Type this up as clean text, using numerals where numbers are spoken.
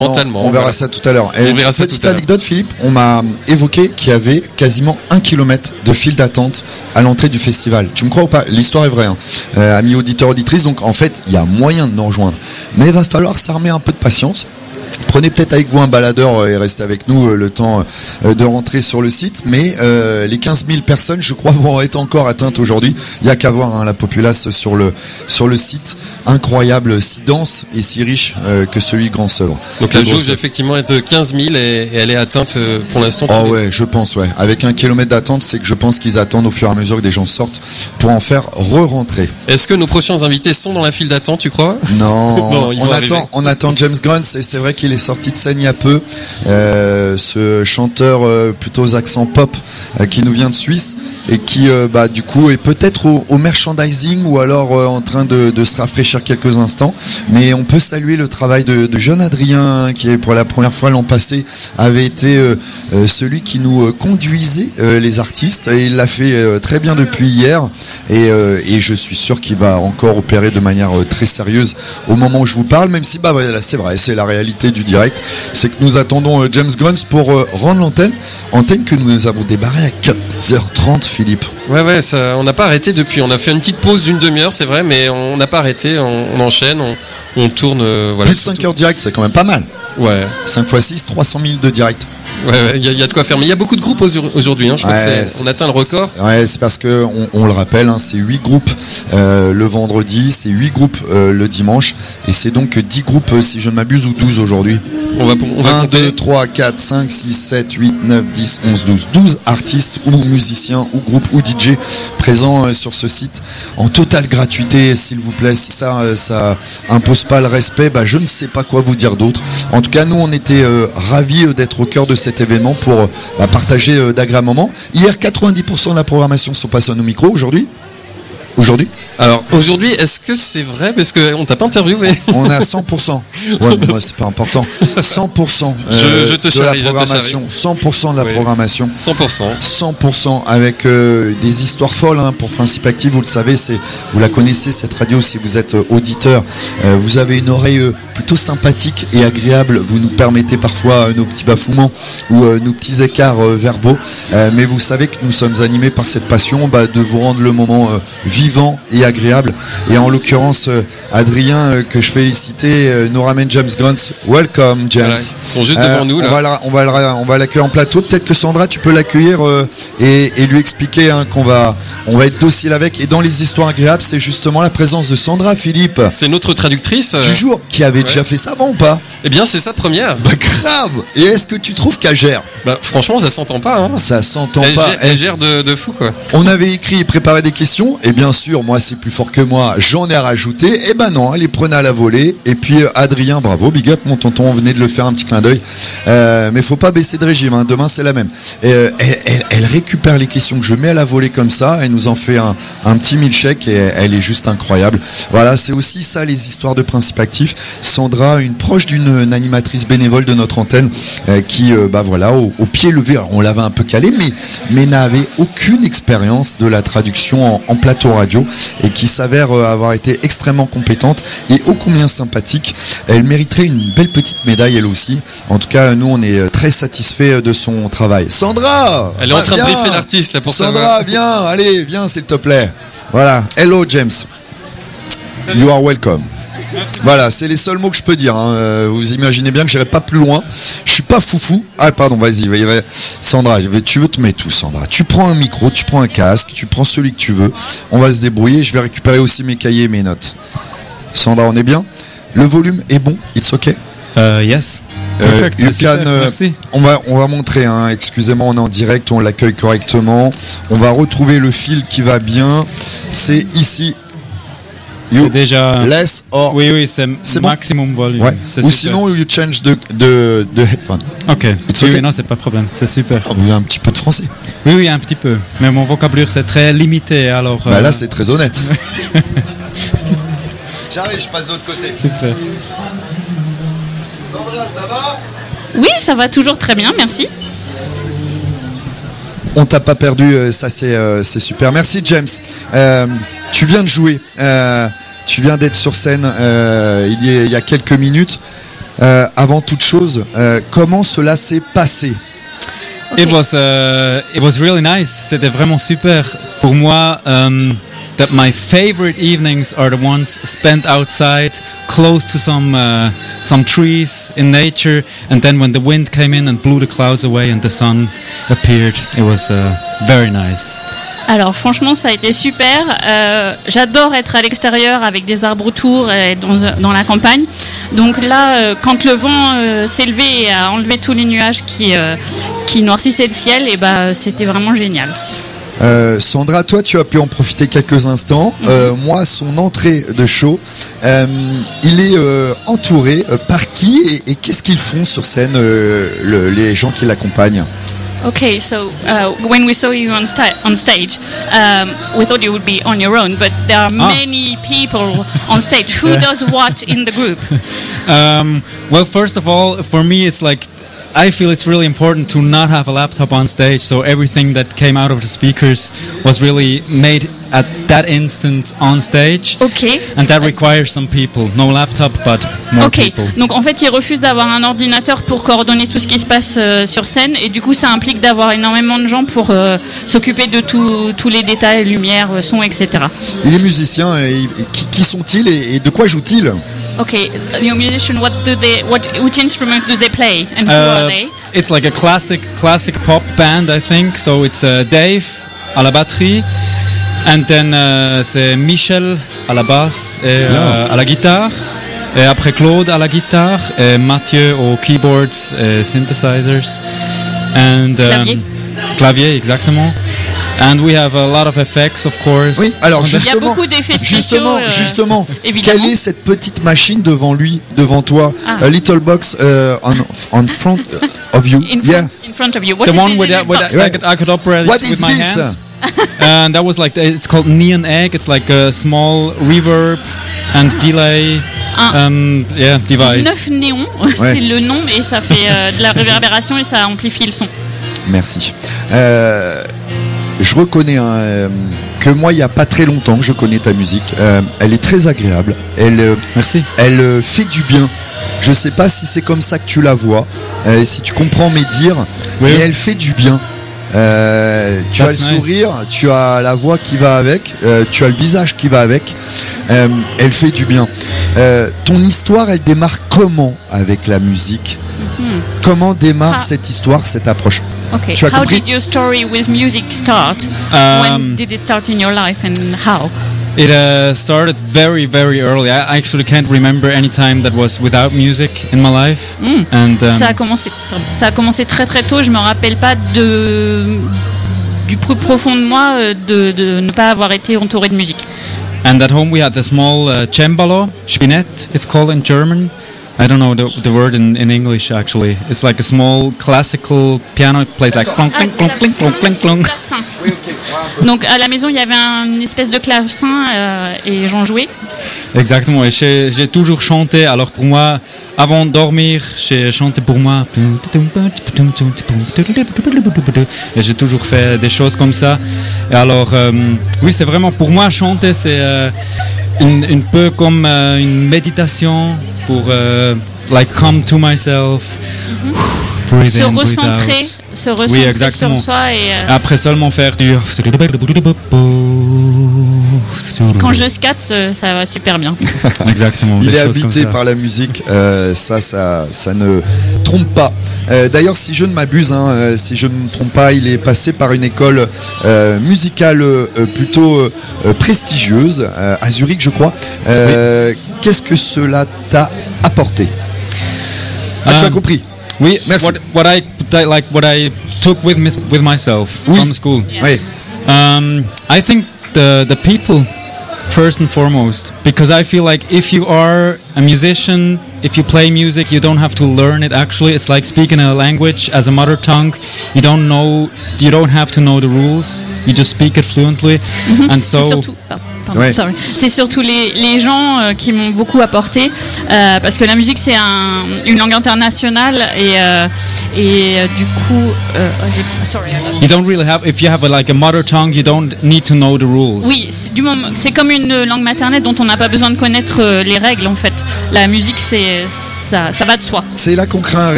mentalement. On verra ça tout à l'heure. Et petite anecdote, Philippe, on m'a évoqué qu'il y avait quasiment 1 kilomètre de file d'attente à l'entrée du festival. Tu me crois ou pas? L'histoire est vraie, hein. Amis auditeurs, auditrices, donc en fait, il y a moyen de nous rejoindre. Mais il va falloir s'armer un peu de patience. Prenez peut-être avec vous un baladeur et restez avec nous le temps de rentrer sur le site. Mais les 15 000 personnes, je crois, vont être encore atteintes aujourd'hui. Il n'y a qu'à voir, hein, la populace sur le site. Incroyable, si dense et si riche que celui de Grand Sevres. Donc la jauge effectivement est de 15 000 et elle est atteinte pour l'instant. Oh ouais, je pense, ouais. Avec 1 kilomètre d'attente, c'est que je pense qu'ils attendent au fur et à mesure que des gens sortent pour en faire re-rentrer. Est-ce que nos prochains invités sont dans la file d'attente, tu crois? Non, on attend James Grant, et c'est vrai qu'il est sorti de scène il y a peu, ce chanteur plutôt aux accents pop qui nous vient de Suisse et qui du coup est peut-être au merchandising ou alors en train de se rafraîchir quelques instants, mais on peut saluer le travail de jeune Adrien qui pour la première fois l'an passé avait été celui qui nous conduisait les artistes, et il l'a fait très bien depuis hier, et je suis sûr qu'il va encore opérer de manière très sérieuse au moment où je vous parle, même si voilà, c'est vrai, c'est la réalité du direct, c'est que nous attendons James Grant pour rendre antenne que nous avons débarré à 15h30, Philippe. Ouais, ça, on n'a pas arrêté depuis. On a fait une petite pause d'une demi-heure, c'est vrai, mais on n'a pas arrêté. On enchaîne, on tourne. Voilà, plus de 5 heures direct, c'est quand même pas mal. Ouais. 5 x 6, 300 000 de direct. Ouais, il y a de quoi faire. Mais il y a beaucoup de groupes aujourd'hui. Hein. Je crois que on atteint le record. Ouais, c'est parce que on le rappelle, hein, c'est 8 groupes le vendredi, c'est 8 groupes le dimanche, et c'est donc 10 groupes, si je ne m'abuse, ou 12 aujourd'hui. On va 1, 2, 3, 4, 5, 6, 7, 8, 9, 10, 11, 12. 12 artistes ou musiciens ou groupes ou DJ présents sur ce site en totale gratuité, s'il vous plaît. Si ça impose pas le respect, je ne sais pas quoi vous dire d'autre. En tout cas, nous, on était ravis d'être au cœur de cet événement pour partager d'agréables moments. Hier, 90% de la programmation sont passés à nos micros. Aujourd'hui, alors aujourd'hui, est-ce que c'est vrai, parce qu'on t'a pas interviewé? On est à 100%. Ouais, mais moi c'est pas important. 100% je te de la programmation. 100% de la programmation. 100% avec des histoires folles, hein, pour Principe Active. Vous le savez, vous la connaissez cette radio si vous êtes auditeur. Vous avez une oreille plutôt sympathique et agréable. Vous nous permettez parfois nos petits bafouements ou nos petits écarts verbaux. Mais vous savez que nous sommes animés par cette passion de vous rendre le moment vivant et agréable, et en l'occurrence Adrien que je félicitais nous ramène James Grant. Welcome James. Voilà, ils sont juste devant nous là. On va l'accueillir en plateau. Peut-être que Sandra, tu peux l'accueillir et lui expliquer, hein, on va être docile avec. Et dans les histoires agréables, c'est justement la présence de Sandra, Philippe. C'est notre traductrice du jour, qui avait déjà fait ça avant ou pas? Eh bien c'est sa première. Grave. Et est-ce que tu trouves qu'elle gère? Franchement, ça s'entend pas, hein. Ça s'entend pas. Elle gère de fou, quoi. On avait écrit et préparé des questions, et bien sûr, moi c'est plus fort que moi, j'en ai rajouté. Et non, elle les prenait à la volée. Et puis Adrien, bravo, big up mon tonton, on venait de le faire, un petit clin d'œil. Mais faut pas baisser de régime, hein. Demain c'est la même. Elle récupère les questions que je mets à la volée comme ça, elle nous en fait un petit milkshake, et elle est juste incroyable. Voilà, c'est aussi ça les histoires de Principe Actif. Sandra, une proche d'une animatrice bénévole de notre antenne, qui voilà, au pied levé, alors on l'avait un peu calé, mais n'avait aucune expérience de la traduction en plateau radio, et qui s'avère avoir été extrêmement compétente et ô combien sympathique. Elle mériterait une belle petite médaille elle aussi. En tout cas, nous on est très satisfaits de son travail. Sandra, elle est en train de briefer l'artiste là pour Sandra, savoir. viens s'il te plaît. Voilà, hello James. You are welcome. Voilà, c'est les seuls mots que je peux dire, hein. Vous imaginez bien que j'irai pas plus loin. Je suis pas foufou. Ah pardon, vas-y. Sandra, tu veux te mettre tout, Sandra. Tu prends un micro, tu prends un casque, tu prends celui que tu veux. On va se débrouiller. Je vais récupérer aussi mes cahiers et mes notes. Sandra, on est bien? Le volume est bon? It's okay? Yes. Perfect, merci. On va montrer, hein. Excusez-moi, on est en direct, on l'accueille correctement. On va retrouver le fil qui va bien. C'est ici. C'est déjà less or oui c'est maximum bon? volume. Ouais. Ou super. Sinon you change de headphone. Ok. Oui, non, c'est pas de problème, c'est super. Il y a un petit peu de français. Oui, un petit peu. Mais mon vocabulaire c'est très limité, alors. Là c'est très honnête. J'arrive, je passe de l'autre côté. Super. Sandra, ça va? Oui, ça va toujours très bien, merci. On t'a pas perdu, ça c'est super. Merci James. Tu viens de jouer, tu viens d'être sur scène il y a quelques minutes. Avant toute chose, comment cela s'est passé? It was really nice. C'était vraiment super. Pour moi, that my favorite evenings are the ones spent outside, close to some trees in nature, and then when the wind came in and blew the clouds away and the sun appeared, it was very nice. Alors franchement ça a été super, j'adore être à l'extérieur avec des arbres autour et dans la campagne, donc là quand le vent s'est levé et a enlevé tous les nuages qui noircissaient le ciel, et c'était vraiment génial. Sandra, toi tu as pu en profiter quelques instants. Moi, son entrée de show, il est entouré par qui et qu'est-ce qu'ils font sur scène, les gens qui l'accompagnent? Okay, so when we saw you on stage, we thought you would be on your own, but there are many people on stage. Who does what in the group? Well, first of all, for me, it's like I feel it's really important to not have a laptop on stage, so everything that came out of the speakers was really made at that instant on stage. Okay. And that requires some people. No laptop, but more people. Donc en fait, ils refusent d'avoir un ordinateur pour coordonner tout ce qui se passe sur scène, et du coup, ça implique d'avoir énormément de gens pour s'occuper de tous les détails, lumière, son, etc. Il est musicien, qui sont-ils et de quoi jouent-ils? Okay, your musician, which instrument do they play and who are they? It's like a classic pop band, I think. So it's Dave à la batterie, and then c'est Michel à la basse et à la guitare, et après Claude à la guitare et Mathieu aux keyboards et synthesizers, and clavier exactement. And we have a lot of effects, of course. Oui, alors il y a beaucoup d'effets spéciaux. Justement, évidemment. quelle est cette petite machine devant toi? A little box on front of you. In front of you. What the is one this with little box? I could operate What with is my this? hands. And that was like, it's called Neon Egg. It's like a small reverb and delay device. 9 néons, c'est le nom, et ça fait de la réverbération et ça amplifie le son. Merci. Je reconnais que moi, il n'y a pas très longtemps que je connais ta musique. Elle est très agréable. Merci. Elle fait du bien. Je ne sais pas si c'est comme ça que tu la vois, si tu comprends mes dires, mais elle fait du bien. Tu as le sourire, tu as la voix qui va avec, tu as le visage qui va avec. Elle fait du bien. Ton histoire, elle démarre comment avec la musique? Comment démarre cette histoire, cette approche? Okay. Tu as How compris? did your story with music start? When did it start in your life and how? It started very, very early. I actually can't remember any time that was without music in my life. And ça a commencé très très tôt. Je me rappelle pas du plus profond de moi de ne pas avoir été entouré de musique. And at home we had a small cembalo, Spinett, it's called in German. I don't know the word in English actually. It's like a small classical piano. It plays like clunk, clunk, clunk, clunk, clunk, clunk, clunk. Donc à la maison il y avait une espèce de clavecin et j'en jouais. Exactement, et j'ai toujours chanté. Alors pour moi, avant de dormir, j'ai chanté pour moi. Et j'ai toujours fait des choses comme ça. Et alors, oui, c'est vraiment pour moi, chanter, c'est un peu comme une méditation pour like come to myself. Se recentrer sur soi et après seulement faire du quand je scatte, ça va super bien. Exactement. Il est habité par la musique, ça ne trompe pas. D'ailleurs, si je ne m'abuse, si je ne me trompe pas, il est passé par une école musicale plutôt prestigieuse à Zurich, je crois. Oui. Qu'est-ce que cela t'a apporté? Tu as compris? Oui. Merci. What I took with myself from school. Yeah. Oui. I think the people first and foremost, because I feel like if you are a musician, if you play music, you don't have to learn it actually. It's like speaking a language as a mother tongue. You don't have to know the rules. You just speak it fluently. And so pardon, Ouais. sorry. C'est surtout les gens qui m'ont beaucoup apporté parce que la musique c'est une langue internationale et du coup sorry. You don't really have, if you have a mother tongue, you don't need to know the rules. Oui, c'est comme une langue maternelle dont on n'a pas besoin de connaître les règles en fait. La musique ça va de soi. C'est là qu'on crée un